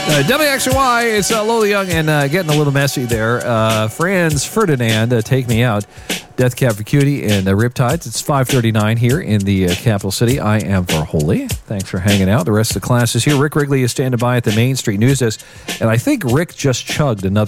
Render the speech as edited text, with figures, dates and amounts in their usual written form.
WXY, it's Lola Young and getting a little messy there. Franz Ferdinand, Take Me Out. Death Cab for Cutie and Riptides. It's 5:39 here in the capital city. I am for Holy. Thanks for hanging out. The rest of the class is here. Rick Wrigley is standing by at the Main Street News Desk. And I think Rick just chugged another